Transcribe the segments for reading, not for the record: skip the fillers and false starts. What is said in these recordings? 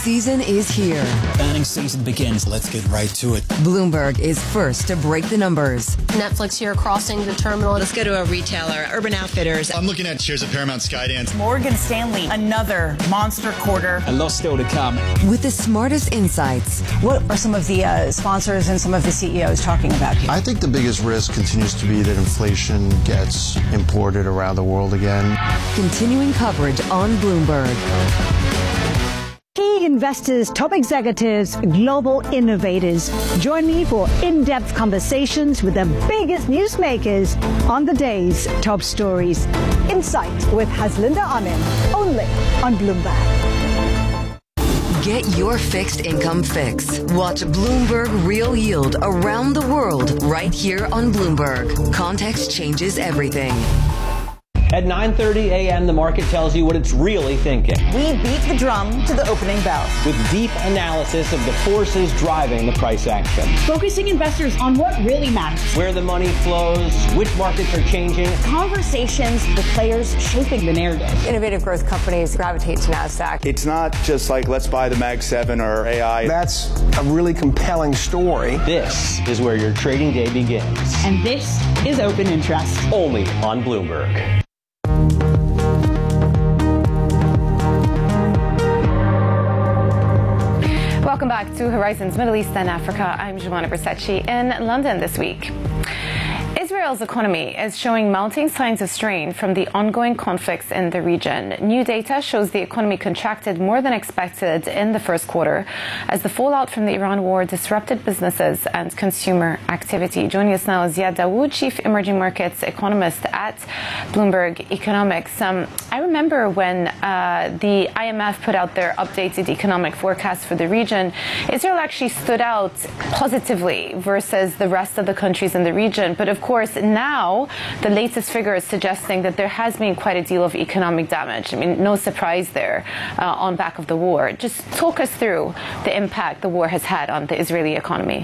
Season is here. Earnings season begins. Let's get right to it. Bloomberg is first to break the numbers. Netflix here crossing the terminal. Let's go to a retailer, Urban Outfitters. I'm looking at shares of Paramount Skydance. Morgan Stanley, another monster quarter. A lot still to come. With the smartest insights. What are some of the sponsors and some of the CEOs talking about here? I think the biggest risk continues to be that inflation gets imported around the world again. Continuing coverage on Bloomberg. Key investors, top executives, global innovators. Join me for in-depth conversations with the biggest newsmakers on the day's top stories. Insight with Haslinda Amin, only on Bloomberg. Get your fixed income fix. Watch Bloomberg Real Yield around the world right here on Bloomberg. Context changes everything. At 9:30 a.m., the market tells you what it's really thinking. We beat the drum to the opening bell. With deep analysis of the forces driving the price action. Focusing investors on what really matters. Where the money flows, which markets are changing. Conversations with players shaping the narrative. Innovative growth companies gravitate to NASDAQ. It's not just like, let's buy the Mag 7 or AI. That's a really compelling story. This is where your trading day begins. And this is Open Interest. Only on Bloomberg. Welcome back to Horizons Middle East and Africa. I'm Joanna Bersecci in London this week. Israel's economy is showing mounting signs of strain from the ongoing conflicts in the region. New data shows the economy contracted more than expected in the first quarter as the fallout from the Iran war disrupted businesses and consumer activity. Joining us now is Ziad Dawood, Chief Emerging Markets Economist at Bloomberg Economics. I remember when the IMF put out their updated economic forecast for the region, Israel actually stood out positively versus the rest of the countries in the region. But of course, now the latest figure is suggesting that there has been quite a deal of economic damage. I mean, no surprise there on back of the war. Just talk us through the impact the war has had on the Israeli economy.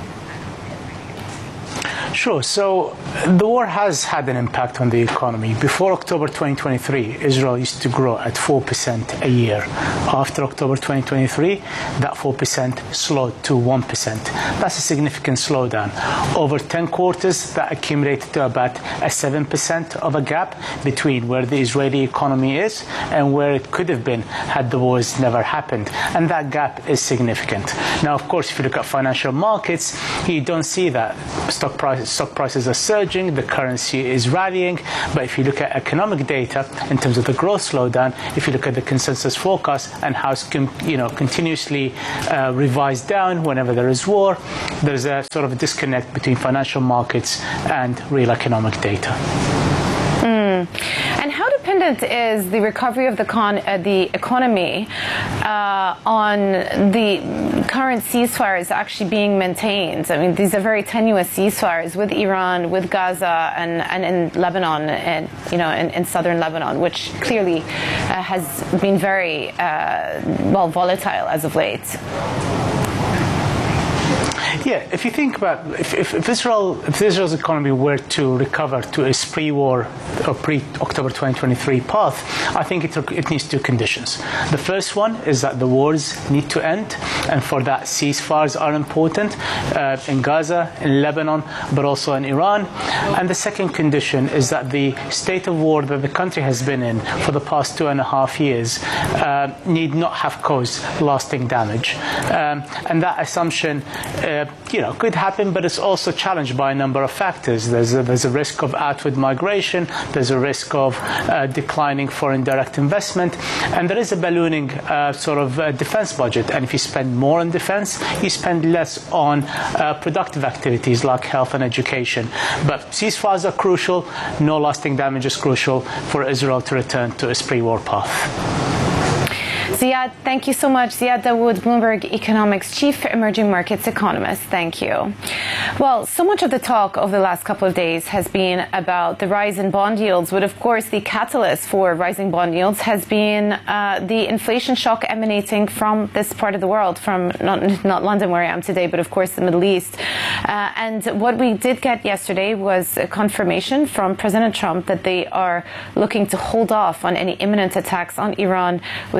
Sure. So the war has had an impact on the economy. Before October 2023, Israel used to grow at 4% a year. After October 2023, that 4% slowed to 1%. That's a significant slowdown. Over 10 quarters, that accumulated to about a 7% of a gap between where the Israeli economy is and where it could have been had the wars never happened. And that gap is significant. Now, of course, if you look at financial markets, you don't see that. Stock prices are surging, the currency is rallying, but if you look at economic data in terms of the growth slowdown, if you look at the consensus forecast and how it's continuously revised down whenever there is war, there's a sort of a disconnect between financial markets and real economic data. And how dependent is the recovery of the economy on the current ceasefires actually being maintained? I mean, these are very tenuous ceasefires with Iran, with Gaza, and in Lebanon, and in southern Lebanon, which clearly has been very volatile as of late. Yeah, if you think about if Israel's economy were to recover to its pre-war or pre-October 2023 path, I think it needs two conditions. The first one is that the wars need to end, and for that ceasefires are important in Gaza, in Lebanon, but also in Iran. And the second condition is that the state of war that the country has been in for the past 2.5 years need not have caused lasting damage. And that assumption could happen, but it's also challenged by a number of factors. There's a risk of outward migration, there's a risk of declining foreign direct investment, and there is a ballooning defense budget. And if you spend more on defense, you spend less on productive activities like health and education. But ceasefires are crucial. No lasting damage is crucial for Israel to return to its pre-war path. Ziad, thank you so much. Ziad Dawood, Bloomberg Economics Chief Emerging Markets Economist. Thank you. Well, so much of the talk over the last couple of days has been about the rise in bond yields, but of course the catalyst for rising bond yields has been the inflation shock emanating from this part of the world, from not London where I am today, but of course the Middle East. And what we did get yesterday was a confirmation from President Trump that they are looking to hold off on any imminent attacks on Iran with the view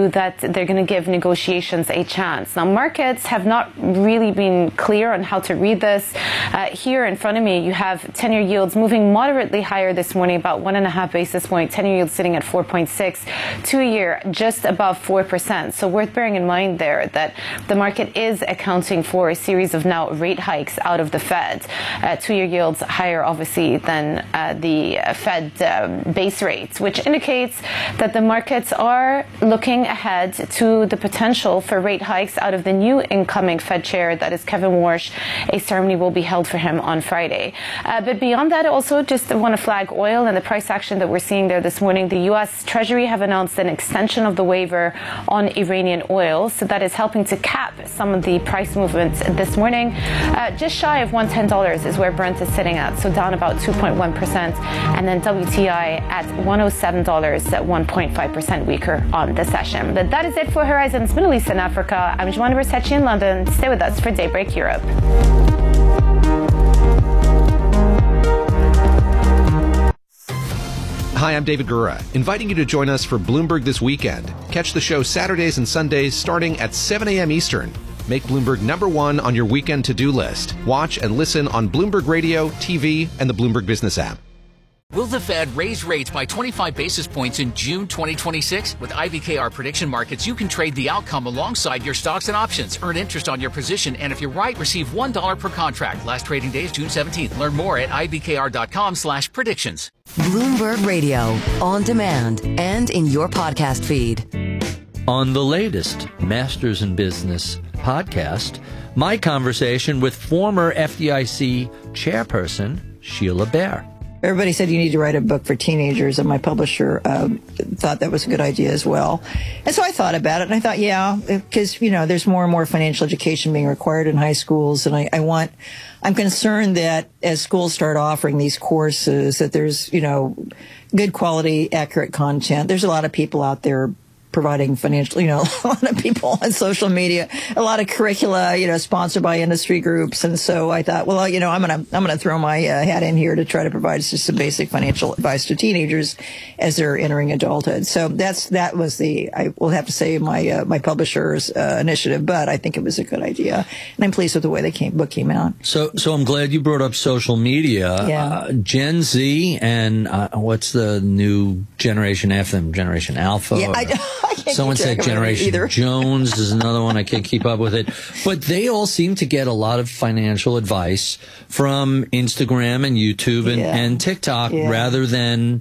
view that they're going to give negotiations a chance. Now, markets have not really been clear on how to read this. Here in front of me, you have 10-year yields moving moderately higher this morning, about 1.5 basis points. 10-year yields sitting at 4.6, 2-year just above 4%. So worth bearing in mind there that the market is accounting for a series of now rate hikes out of the Fed. 2-year yields higher, obviously, than the Fed base rates, which indicates that the markets are looking ahead to the potential for rate hikes out of the new incoming Fed chair, that is Kevin Warsh. A ceremony will be held for him on Friday. But beyond that, also just want to flag oil and the price action that we're seeing there this morning. The U.S. Treasury have announced an extension of the waiver on Iranian oil, so that is helping to cap some of the price movements this morning. Just shy of $110 is where Brent is sitting at, so down about 2.1%, and then WTI at $107, at 1.5% weaker on the session. But that is it for Horizons Middle East and Africa. I'm Joanna Bersecci in London. Stay with us for Daybreak Europe. Hi, I'm David Gura, inviting you to join us for Bloomberg This Weekend. Catch the show Saturdays and Sundays starting at 7 a.m. Eastern. Make Bloomberg #1 on your weekend to-do list. Watch and listen on Bloomberg Radio, TV, and the Bloomberg Business app. Will the Fed raise rates by 25 basis points in June 2026? With IBKR Prediction Markets, you can trade the outcome alongside your stocks and options. Earn interest on your position, and if you're right, receive $1 per contract. Last trading day is June 17th. Learn more at ibkr.com/predictions. Bloomberg Radio, on demand and in your podcast feed. On the latest Masters in Business podcast, my conversation with former FDIC chairperson Sheila Bair. Everybody said you need to write a book for teenagers, and my publisher thought that was a good idea as well. And so I thought about it, and I thought, yeah, because, you know, there's more and more financial education being required in high schools, and I'm concerned that as schools start offering these courses, that there's, you know, good quality, accurate content. There's a lot of people out there providing financial, you know, a lot of people on social media, a lot of curricula, you know, sponsored by industry groups. And so I thought, well, you know, I'm going to throw my hat in here to try to provide just some basic financial advice to teenagers as they're entering adulthood. So that was I will have to say my publisher's initiative, but I think it was a good idea. And I'm pleased with the way the book came out. So I'm glad you brought up social media. Yeah. Gen Z and what's the new generation after them? Generation Alpha? Yeah, someone said Generation Jones is another one. I can't keep up with it. But they all seem to get a lot of financial advice from Instagram and YouTube and TikTok rather than,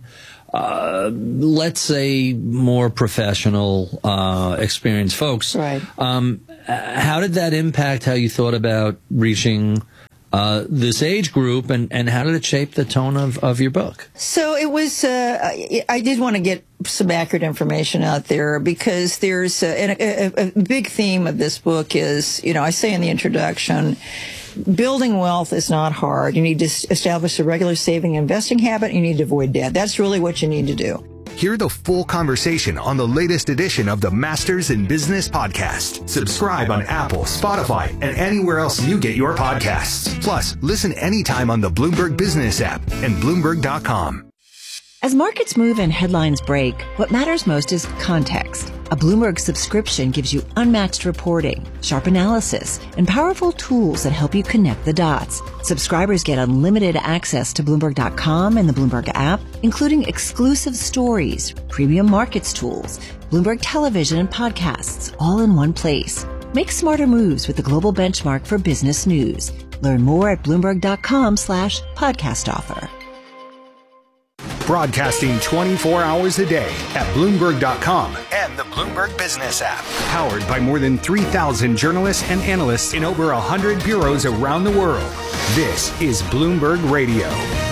let's say, more professional, experienced folks. Right. How did that impact how you thought about reaching this age group, and how did it shape the tone of your book? So it was, I did want to get some accurate information out there, because there's a big theme of this book is, you know, I say in the introduction, building wealth is not hard. You need to establish a regular saving and investing habit. You need to avoid debt. That's really what you need to do. Hear the full conversation on the latest edition of the Masters in Business podcast. Subscribe on Apple, Spotify, and anywhere else you get your podcasts. Plus, listen anytime on the Bloomberg Business app and Bloomberg.com. As markets move and headlines break, what matters most is context. A Bloomberg subscription gives you unmatched reporting, sharp analysis, and powerful tools that help you connect the dots. Subscribers get unlimited access to Bloomberg.com and the Bloomberg app, including exclusive stories, premium markets tools, Bloomberg television and podcasts, all in one place. Make smarter moves with the global benchmark for business news. Learn more at Bloomberg.com/podcast offer. Broadcasting 24 hours a day at Bloomberg.com and the Bloomberg Business app. Powered by more than 3,000 journalists and analysts in over 100 bureaus around the world. This is Bloomberg Radio.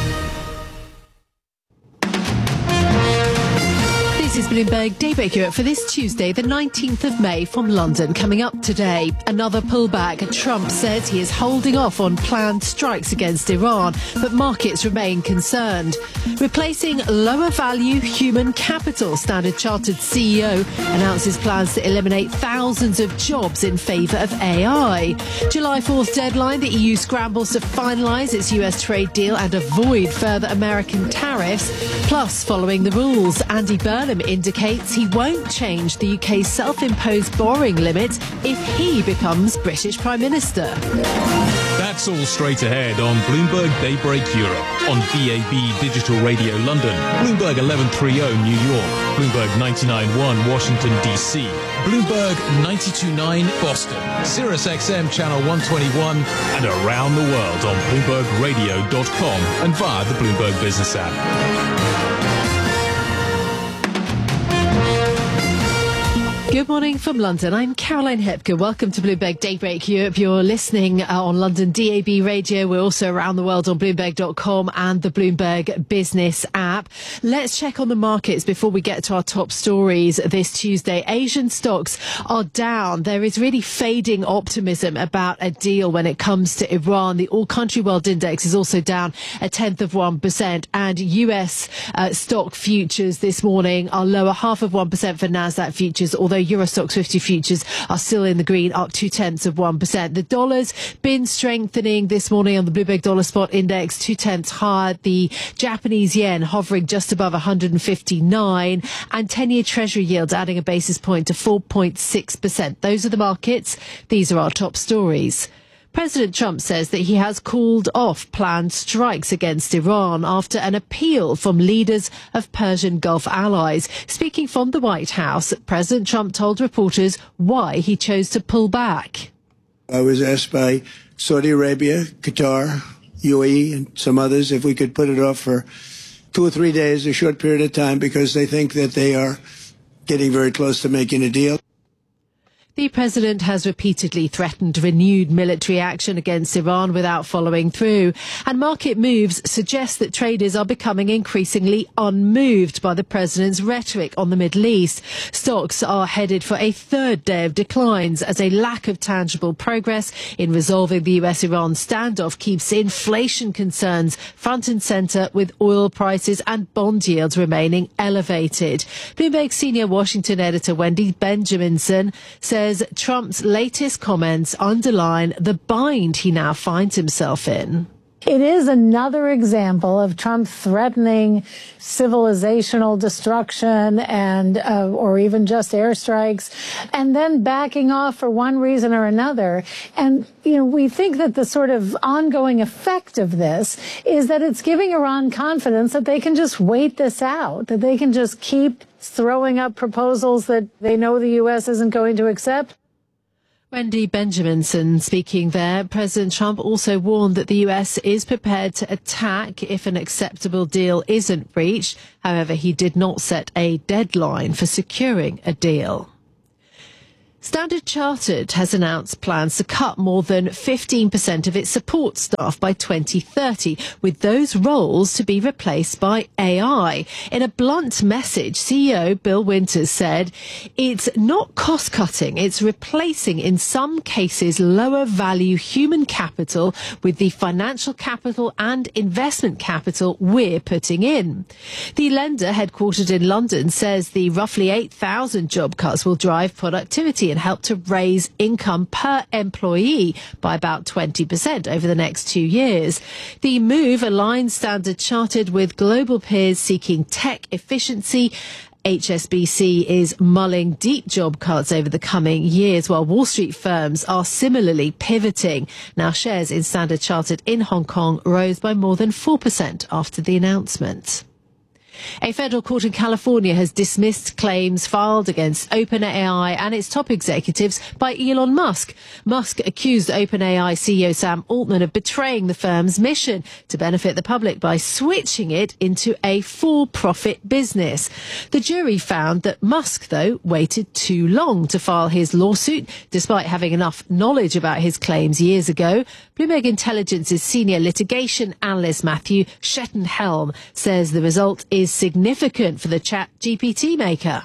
This is Bloomberg Daybreak Europe for this Tuesday, the 19th of May from London. Coming up today, another pullback. Trump says he is holding off on planned strikes against Iran, but markets remain concerned. Replacing lower value human capital, Standard Chartered CEO announces plans to eliminate thousands of jobs in favour of AI. July 4th deadline, the EU scrambles to finalise its US trade deal and avoid further American tariffs. Plus, following the rules, Andy Burnham in indicates he won't change the UK's self-imposed borrowing limit if he becomes British Prime Minister. That's all straight ahead on Bloomberg Daybreak Europe, on DAB Digital Radio London, Bloomberg 1130 New York, Bloomberg 99.1 Washington DC, Bloomberg 92.9 Boston, Sirius XM Channel 121, and around the world on BloombergRadio.com and via the Bloomberg Business app. Good morning from London. I'm Caroline Hepker. Welcome to Bloomberg Daybreak Europe. You're listening on London DAB Radio. We're also around the world on Bloomberg.com and the Bloomberg Business app. Let's check on the markets before we get to our top stories this Tuesday. Asian stocks are down. There is really fading optimism about a deal when it comes to Iran. The All-Country World Index is also down 0.1%. And US stock futures this morning are lower 0.5% for NASDAQ futures, although Euro Stoxx 50 futures are still in the green, up 0.2%. The dollar's been strengthening this morning on the Bloomberg Dollar Spot Index, 0.2 higher. The Japanese yen hovering just above 159, and 10-year Treasury yields adding a basis point to 4.6%. Those are the markets. These are our top stories. President Trump says that he has called off planned strikes against Iran after an appeal from leaders of Persian Gulf allies. Speaking from the White House, President Trump told reporters why he chose to pull back. I was asked by Saudi Arabia, Qatar, UAE, and some others if we could put it off for 2 or 3 days, a short period of time, because they think that they are getting very close to making a deal. The president has repeatedly threatened renewed military action against Iran without following through, and market moves suggest that traders are becoming increasingly unmoved by the president's rhetoric on the Middle East. Stocks are headed for a third day of declines as a lack of tangible progress in resolving the US-Iran standoff keeps inflation concerns front and centre, with oil prices and bond yields remaining elevated. Bloomberg senior Washington editor Wendy Benjaminson says Trump's latest comments underline the bind he now finds himself in. It is another example of Trump threatening civilizational destruction and or even just airstrikes, and then backing off for one reason or another. And, you know, we think that the sort of ongoing effect of this is that it's giving Iran confidence that they can just wait this out, that they can just keep throwing up proposals that they know the U.S. isn't going to accept. Wendy Benjaminson speaking there. President Trump also warned that the US is prepared to attack if an acceptable deal isn't reached. However, he did not set a deadline for securing a deal. Standard Chartered has announced plans to cut more than 15% of its support staff by 2030, with those roles to be replaced by AI. In a blunt message, CEO Bill Winters said it's not cost-cutting, it's replacing, in some cases, lower-value human capital with the financial capital and investment capital we're putting in. The lender, headquartered in London, says the roughly 8,000 job cuts will drive productivity and help to raise income per employee by about 20% over the next 2 years. The move aligns Standard Chartered with global peers seeking tech efficiency. HSBC is mulling deep job cuts over the coming years, while Wall Street firms are similarly pivoting. Now, shares in Standard Chartered in Hong Kong rose by more than 4% after the announcement. A federal court in California has dismissed claims filed against OpenAI and its top executives by Elon Musk. Musk accused OpenAI CEO Sam Altman of betraying the firm's mission to benefit the public by switching it into a for-profit business. The jury found that Musk, though, waited too long to file his lawsuit, despite having enough knowledge about his claims years ago. Bloomberg Intelligence's senior litigation analyst Matthew Schettenhelm says the result is significant for the ChatGPT maker.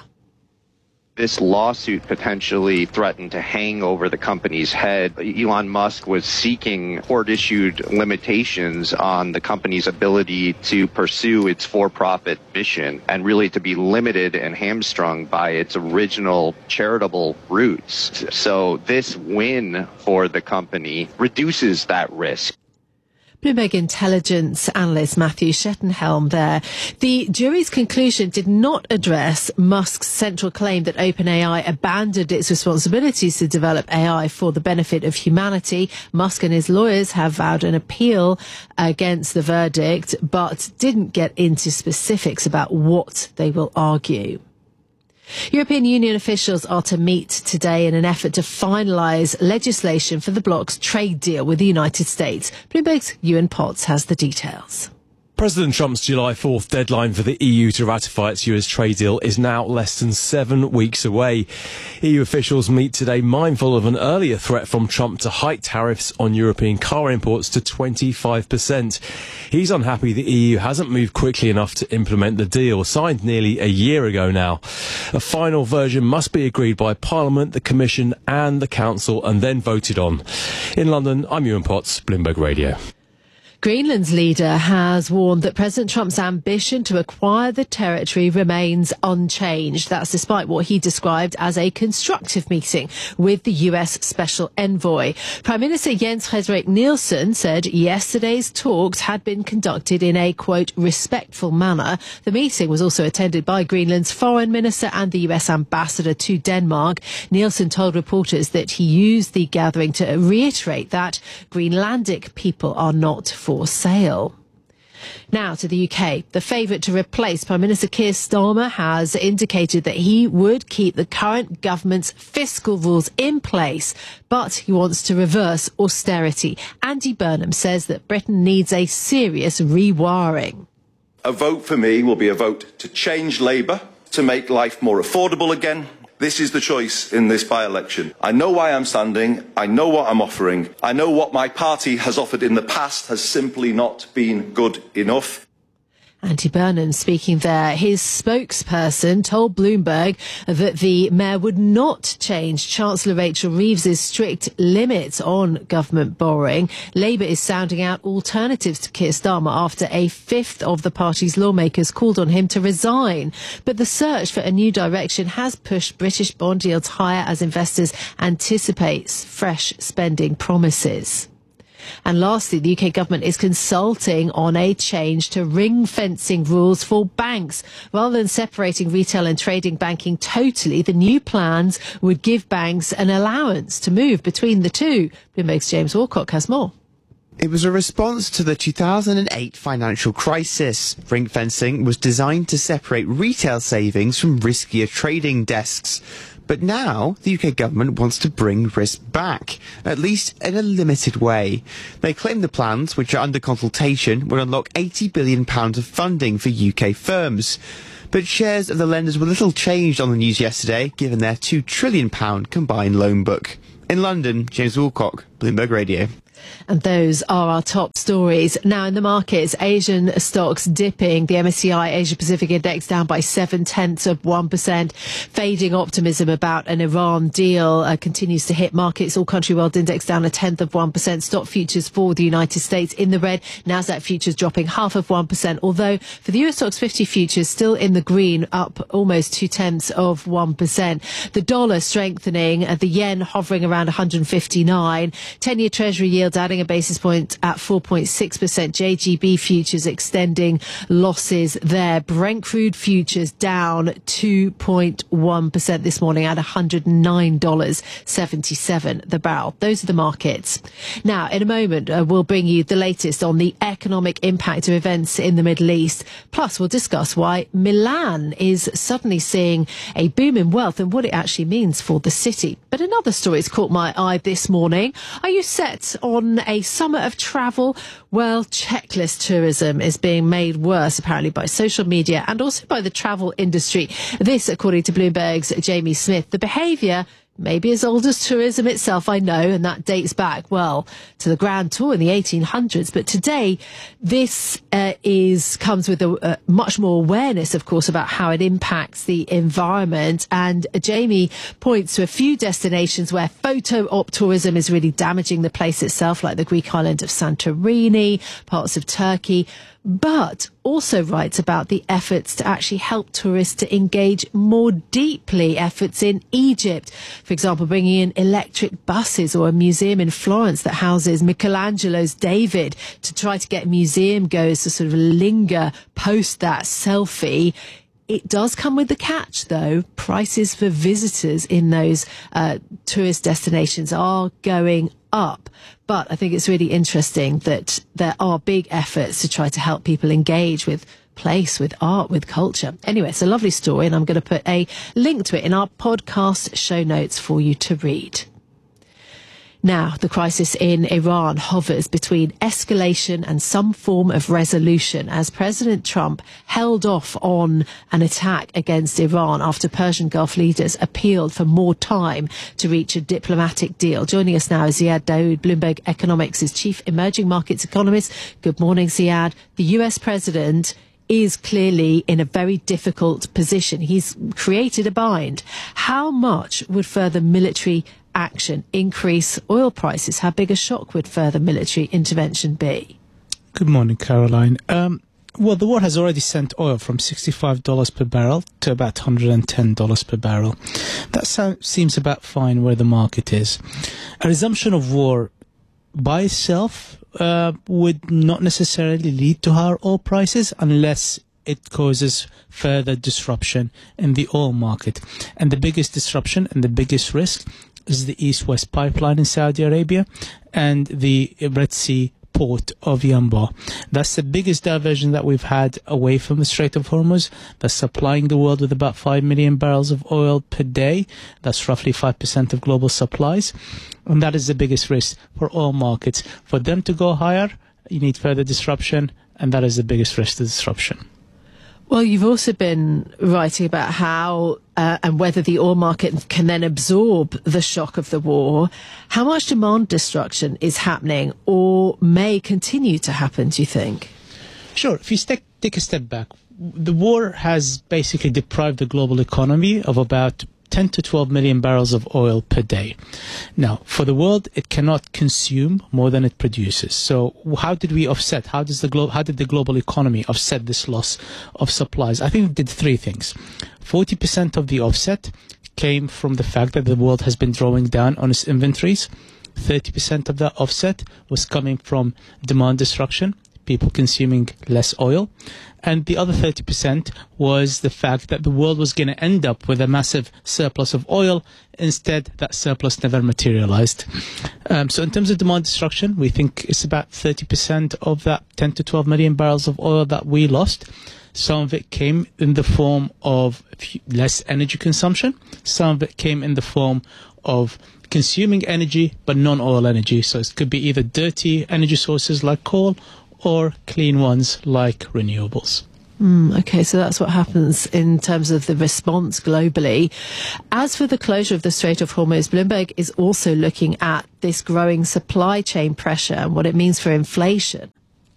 This lawsuit potentially threatened to hang over the company's head. Elon Musk was seeking court-issued limitations on the company's ability to pursue its for-profit mission and really to be limited and hamstrung by its original charitable roots. So this win for the company reduces that risk. Bloomberg intelligence analyst Matthew Schettenhelm there. The jury's conclusion did not address Musk's central claim that OpenAI abandoned its responsibilities to develop AI for the benefit of humanity. Musk and his lawyers have vowed an appeal against the verdict, but didn't get into specifics about what they will argue. European Union officials are to meet today in an effort to finalise legislation for the bloc's trade deal with the United States. Bloomberg's Ewan Potts has the details. President Trump's July 4th deadline for the EU to ratify its US trade deal is now less than 7 weeks away. EU officials meet today mindful of an earlier threat from Trump to hike tariffs on European car imports to 25%. He's unhappy the EU hasn't moved quickly enough to implement the deal, signed nearly a year ago now. A final version must be agreed by Parliament, the Commission and the Council and then voted on. In London, I'm Ewan Potts, Bloomberg Radio. Greenland's leader has warned that President Trump's ambition to acquire the territory remains unchanged. That's despite what he described as a constructive meeting with the US Special Envoy. Prime Minister Jens Frederik Nielsen said yesterday's talks had been conducted in a, quote, respectful manner. The meeting was also attended by Greenland's foreign minister and the US ambassador to Denmark. Nielsen told reporters that he used the gathering to reiterate that Greenlandic people are not for sale. Now to the UK. The favourite to replace Prime Minister Keir Starmer has indicated that he would keep the current government's fiscal rules in place, but he wants to reverse austerity. Andy Burnham says that Britain needs a serious rewiring. A vote for me will be a vote to change Labour, to make life more affordable again. This is the choice in this by-election. I know why I'm standing. I know what I'm offering. I know what my party has offered in the past has simply not been good enough. Andy Burnham speaking there. His spokesperson told Bloomberg that the mayor would not change Chancellor Rachel Reeves's strict limits on government borrowing. Labour is sounding out alternatives to Keir Starmer after a fifth of the party's lawmakers called on him to resign. But the search for a new direction has pushed British bond yields higher as investors anticipate fresh spending promises. And lastly, the UK government is consulting on a change to ring-fencing rules for banks. Rather than separating retail and trading banking totally, the new plans would give banks an allowance to move between the two. Bloomberg's James Walcock has more. It was a response to the 2008 financial crisis. Ring fencing was designed to separate retail savings from riskier trading desks. But now, the UK government wants to bring risk back, at least in a limited way. They claim the plans, which are under consultation, will unlock £80 billion of funding for UK firms. But shares of the lenders were little changed on the news yesterday, given their £2 trillion combined loan book. In London, James Woolcock, Bloomberg Radio. And those are our top stories. Now in the markets, Asian stocks dipping. The MSCI Asia Pacific Index down by 0.7%. Fading optimism about an Iran deal continues to hit markets. All Country World Index down 0.1%. Stock futures for the United States in the red. Nasdaq futures dropping 0.5%. Although for the US Stocks 50 futures still in the green, up almost 0.2%. The dollar strengthening, the yen hovering around 159. 10-year Treasury yield adding a basis point at 4.6%. JGB futures extending losses there. Brent crude futures down 2.1% this morning at $109.77 the barrel. Those are the markets. Now, in a moment, we'll bring you the latest on the economic impact of events in the Middle East. Plus, we'll discuss why Milan is suddenly seeing a boom in wealth and what it actually means for the city. But another story has caught my eye this morning. Are you set on a summer of travel? Well, checklist tourism is being made worse apparently by social media and also by the travel industry. This, according to Bloomberg's Jamie Smith. The behaviour may be as old as tourism itself, I know, and that dates back, well, to the Grand Tour in the 1800s. But today, this comes with a much more awareness, of course, about how it impacts the environment. And Jamie points to a few destinations where photo op tourism is really damaging the place itself, like the Greek island of Santorini, parts of Turkey. But also writes about the efforts to actually help tourists to engage more deeply, efforts in Egypt. For example, bringing in electric buses or a museum in Florence that houses Michelangelo's David to try to get museum goers to sort of linger post that selfie. It does come with the catch, though. Prices for visitors in those tourist destinations are going up. But I think it's really interesting that there are big efforts to try to help people engage with place, with art, with culture. Anyway, it's a lovely story, and I'm going to put a link to it in our podcast show notes for you to read. Now, the crisis in Iran hovers between escalation and some form of resolution as President Trump held off on an attack against Iran after Persian Gulf leaders appealed for more time to reach a diplomatic deal. Joining us now is Ziad Daoud, Bloomberg Economics' chief emerging markets economist. Good morning, Ziad. The US president is clearly in a very difficult position. He's created a bind. How much would further military action increase oil prices? How big a shock would further military intervention be? Good morning, Caroline. Well, the war has already sent oil from $65 per barrel to about $110 per barrel. That seems about fine where the market is. A resumption of war by itself would not necessarily lead to higher oil prices unless it causes further disruption in the oil market. And the biggest disruption and the biggest risk is the East-West pipeline in Saudi Arabia and the Red Sea port of Yanbu. That's the biggest diversion that we've had away from the Strait of Hormuz. That's supplying the world with about 5 million barrels of oil per day. That's roughly 5% of global supplies. And that is the biggest risk for oil markets. For them to go higher, you need further disruption, and that is the biggest risk to disruption. Well, you've also been writing about how and whether the oil market can then absorb the shock of the war. How much demand destruction is happening or may continue to happen, do you think? Sure. If you take a step back, the war has basically deprived the global economy of about 10 to 12 million barrels of oil per day. Now, for the world, it cannot consume more than it produces. So how did we offset? How did the global economy offset this loss of supplies? I think it did three things. 40% of the offset came from the fact that the world has been drawing down on its inventories. 30% of that offset was coming from demand destruction, people consuming less oil. And the other 30% was the fact that the world was going to end up with a massive surplus of oil. Instead, that surplus never materialized. So in terms of demand destruction, we think it's about 30% of that 10 to 12 million barrels of oil that we lost. Some of it came in the form of less energy consumption. Some of it came in the form of consuming energy, but non-oil energy. So it could be either dirty energy sources like coal or clean ones like renewables. Okay, so that's what happens in terms of the response globally. As for the closure of the Strait of Hormuz, Bloomberg is also looking at this growing supply chain pressure and what it means for inflation.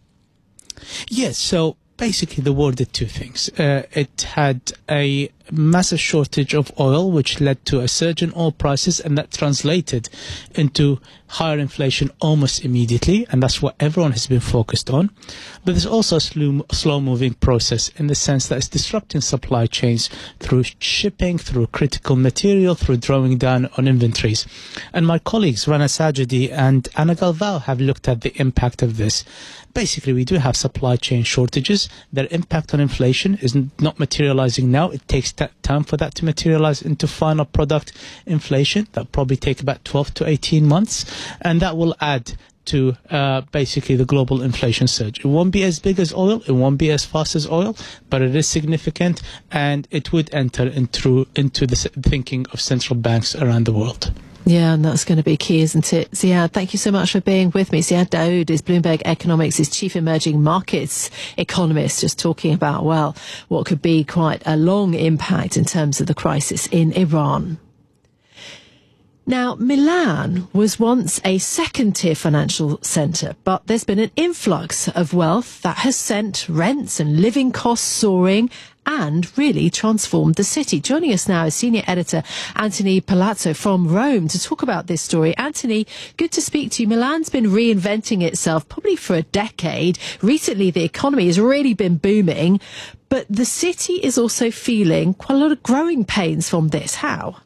Yes, so basically the war did two things. It had a massive shortage of oil, which led to a surge in oil prices, and that translated into higher inflation almost immediately, and that's what everyone has been focused on. But there's also a slow-moving process in the sense that it's disrupting supply chains through shipping, through critical material, through drawing down on inventories. And my colleagues Rana Sajidi and Anna Galvao have looked at the impact of this. Basically, we do have supply chain shortages. Their impact on inflation is not materializing now. It takes time for that to materialize into final product inflation. That'll probably take about 12 to 18 months. And that will add to basically the global inflation surge. It won't be as big as oil. It won't be as fast as oil, but it is significant, and it would enter into the thinking of central banks around the world. Yeah, and that's going to be key, isn't it? Ziad, thank you so much for being with me. Ziad Daoud is Bloomberg Economics' chief emerging markets economist, just talking about, well, what could be quite a long impact in terms of the crisis in Iran. Now, Milan was once a second-tier financial centre, but there's been an influx of wealth that has sent rents and living costs soaring and really transformed the city. Joining us now is senior editor Anthony Palazzo from Rome to talk about this story. Anthony, good to speak to you. Milan's been reinventing itself probably for a decade. Recently, the economy has really been booming, but the city is also feeling quite a lot of growing pains from this. How?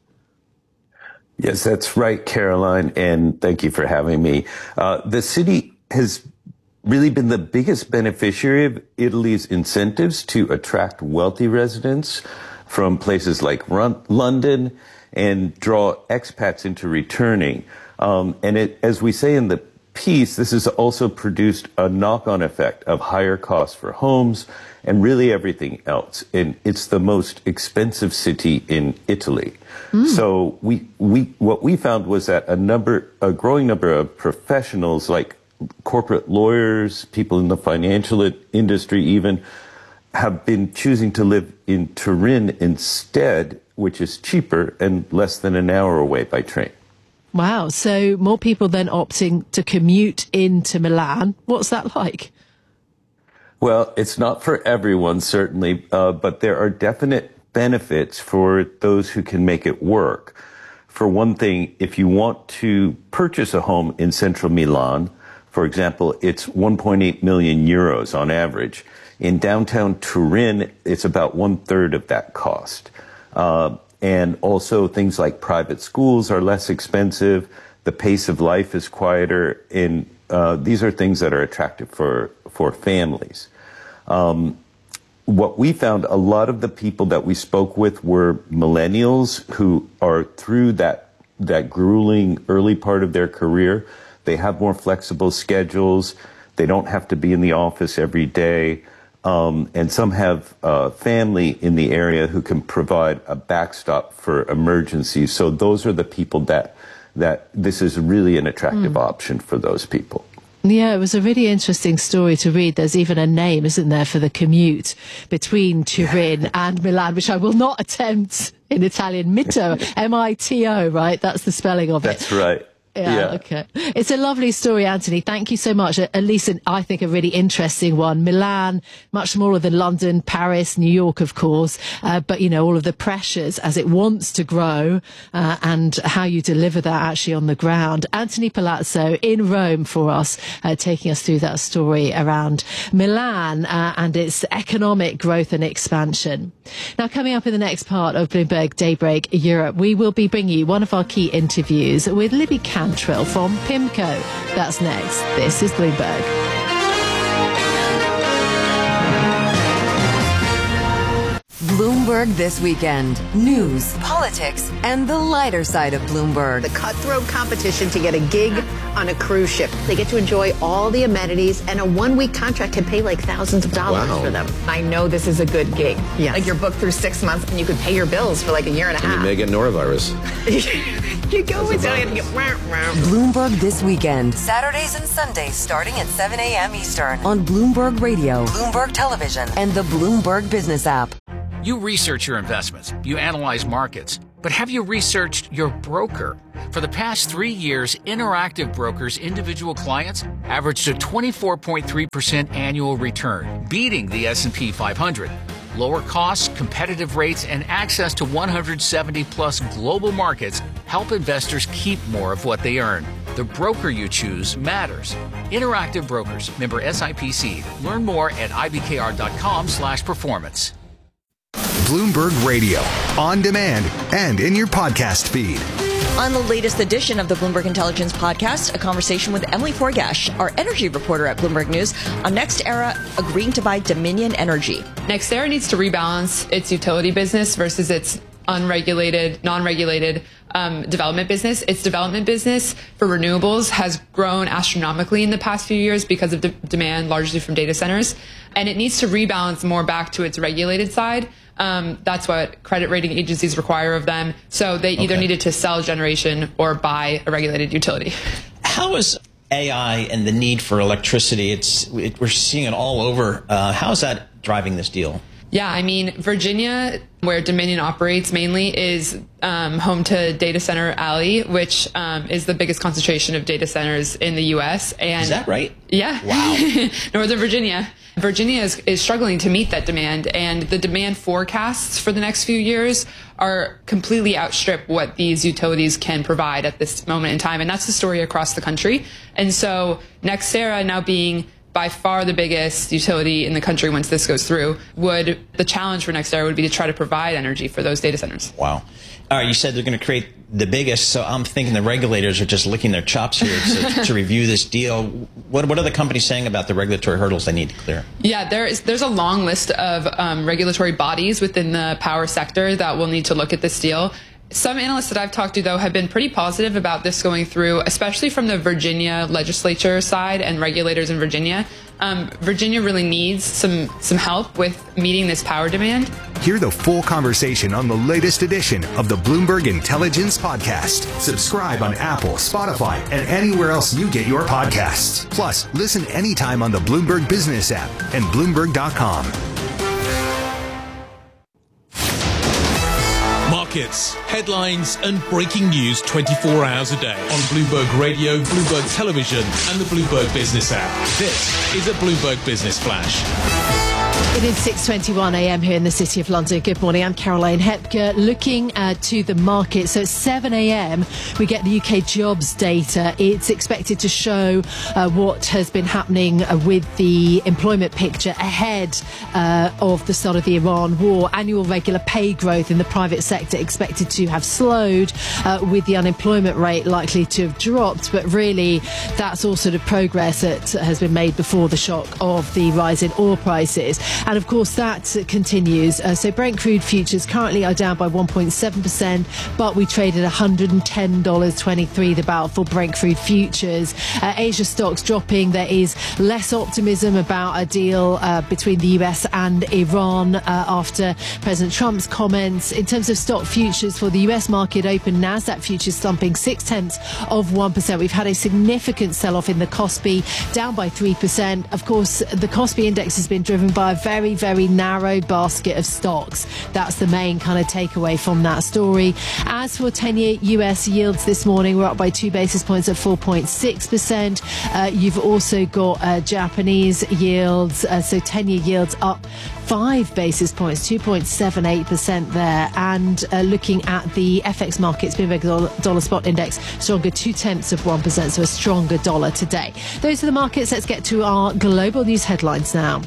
Yes, that's right, Caroline, and thank you for having me. The city has really been the biggest beneficiary of Italy's incentives to attract wealthy residents from places like London and draw expats into returning. As we say in the piece, this has also produced a knock-on effect of higher costs for homes and really everything else. And it's the most expensive city in Italy. So what we found was that a growing number of professionals like corporate lawyers, people in the financial industry even, have been choosing to live in Turin instead, which is cheaper and less than an hour away by train. Wow. So more people then opting to commute into Milan. What's that like? Well, it's not for everyone, certainly, but there are definite benefits for those who can make it work. For one thing, if you want to purchase a home in central Milan, for example, it's 1.8 million euros on average. In downtown Turin, it's about 1/3 of that cost. And also things like private schools are less expensive. The pace of life is quieter. And these are things that are attractive for families. What we found, a lot of the people that we spoke with were millennials who are through that grueling early part of their career. They have more flexible schedules. They don't have to be in the office every day. And some have family in the area who can provide a backstop for emergencies. So those are the people that this is really an attractive option for those people. Yeah, it was a really interesting story to read. There's even a name, isn't there, for the commute between Turin and Milan, which I will not attempt in Italian. Mito, M-I-T-O, right? That's the spelling of it. That's right. Yeah, okay. It's a lovely story, Anthony. Thank you so much. At least, I think, a really interesting one. Milan, much smaller than London, Paris, New York, of course. But, all of the pressures as it wants to grow and how you deliver that actually on the ground. Anthony Palazzo in Rome for us, taking us through that story around Milan and its economic growth and expansion. Now, coming up in the next part of Bloomberg Daybreak Europe, we will be bringing you one of our key interviews with Libby Cantrill from PIMCO. That's next. This is Bloomberg. Bloomberg This Weekend. News, politics, and the lighter side of Bloomberg. The cutthroat competition to get a gig on a cruise ship. They get to enjoy all the amenities, and a one-week contract can pay like thousands of dollars for them. I know this is a good gig. Yes. Like you're booked through 6 months and you could pay your bills for like a year and a half. You may get norovirus. You go and get Bloomberg This Weekend. Saturdays and Sundays starting at 7 a.m. Eastern on Bloomberg Radio, Bloomberg Television, and the Bloomberg Business app. You research your investments, you analyze markets, but have you researched your broker? For the past 3 years, Interactive Brokers' individual clients averaged a 24.3% annual return, beating the S&P 500. Lower costs, competitive rates, and access to 170-plus global markets help investors keep more of what they earn. The broker you choose matters. Interactive Brokers, member SIPC. Learn more at ibkr.com/performance. Bloomberg Radio, on demand and in your podcast feed. On the latest edition of the Bloomberg Intelligence Podcast, a conversation with Emily Forgash, our energy reporter at Bloomberg News, on NextEra agreeing to buy Dominion Energy. NextEra needs to rebalance its utility business versus its non-regulated development business. Its development business for renewables has grown astronomically in the past few years because of demand largely from data centers. And it needs to rebalance more back to its regulated side. That's what credit rating agencies require of them. So they either needed to sell generation or buy a regulated utility. How is AI and the need for electricity, we're seeing it all over. How is that driving this deal? Yeah, I mean, Virginia, where Dominion operates mainly, is home to Data Center Alley, which is the biggest concentration of data centers in the U.S. And is that right? Yeah. Wow. Northern Virginia. Virginia is struggling to meet that demand, and the demand forecasts for the next few years are completely outstrip what these utilities can provide at this moment in time. And that's the story across the country. And so NextEra, now being by far the biggest utility in the country once this goes through, the challenge for NextEra would be to try to provide energy for those data centers. Wow. All right, you said they're going to create the biggest, so I'm thinking the regulators are just licking their chops here to review this deal. What are the companies saying about the regulatory hurdles they need to clear? Yeah, there's a long list of regulatory bodies within the power sector that will need to look at this deal. Some analysts that I've talked to, though, have been pretty positive about this going through, especially from the Virginia legislature side and regulators in Virginia. Virginia really needs some help with meeting this power demand. Hear the full conversation on the latest edition of the Bloomberg Intelligence Podcast. Subscribe on Apple, Spotify, and anywhere else you get your podcasts. Plus, listen anytime on the Bloomberg Business app and Bloomberg.com. Markets, headlines, and breaking news 24 hours a day on Bloomberg Radio, Bloomberg Television, and the Bloomberg Business app. This is a Bloomberg Business Flash. It is 6:21 a.m. here in the City of London. Good morning, I'm Caroline Hepker. Looking to the market, so at 7 a.m. we get the UK jobs data. It's expected to show what has been happening with the employment picture ahead of the start of the Iran war. Annual regular pay growth in the private sector expected to have slowed, with the unemployment rate likely to have dropped. But really, that's all sort of progress that has been made before the shock of the rise in oil prices. And of course, that continues. So Brent crude futures currently are down by 1.7%, but we traded $110.23 the barrel for Brent crude futures. Asia stocks dropping. There is less optimism about a deal between the US and Iran after President Trump's comments. In terms of stock futures for the US market open, NASDAQ futures slumping 0.6%. We've had a significant sell-off in the Kospi, down by 3%. Of course, the Kospi index has been driven by a very, very narrow basket of stocks. That's the main kind of takeaway from that story. As for 10-year US yields this morning, we're up by 2 basis points at 4.6%. You've also got Japanese yields, so 10-year yields up 5 basis points, 2.78% there. And looking at the FX markets, Bloomberg dollar spot index stronger 0.2%, so a stronger dollar today. Those are the markets. Let's get to our global news headlines now.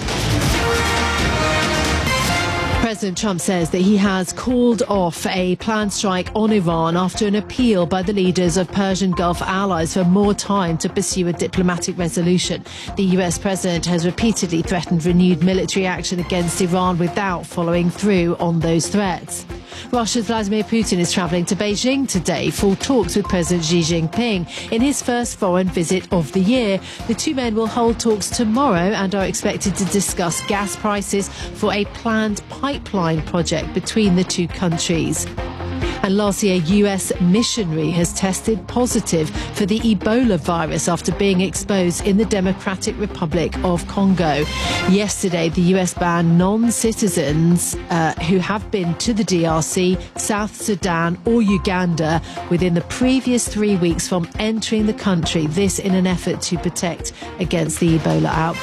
President Trump says that he has called off a planned strike on Iran after an appeal by the leaders of Persian Gulf allies for more time to pursue a diplomatic resolution. The US president has repeatedly threatened renewed military action against Iran without following through on those threats. Russia's Vladimir Putin is travelling to Beijing today for talks with President Xi Jinping in his first foreign visit of the year. The two men will hold talks tomorrow and are expected to discuss gas prices for a planned pipeline project between the two countries. And last year, US missionary has tested positive for the Ebola virus after being exposed in the Democratic Republic of Congo. Yesterday, the US banned non-citizens who have been to the DRC, South Sudan or Uganda within the previous 3 weeks from entering the country. This in an effort to protect against the Ebola outbreak.